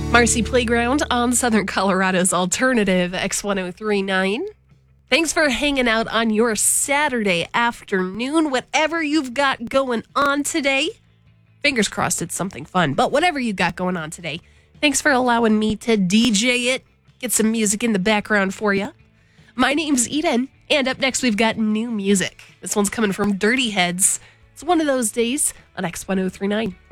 Marcy Playground on Southern Colorado's Alternative X1039. Thanks for hanging out on your Saturday afternoon, whatever you've got going on today. Fingers crossed it's something fun, but whatever you got going on today, thanks for allowing me to DJ it, get some music in the background for you. My name's Eden, and up next we've got new music. This one's coming from Dirty Heads. It's one of those days on X1039.